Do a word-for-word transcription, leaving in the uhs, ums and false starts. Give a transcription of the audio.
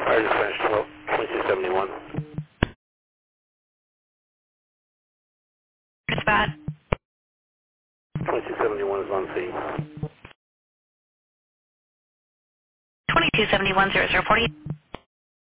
Fire dispatch twelve, twenty-two seventy-one. Dispatch. twenty-two seventy-one is on scene. twenty-two seventy-one, zero zero forty.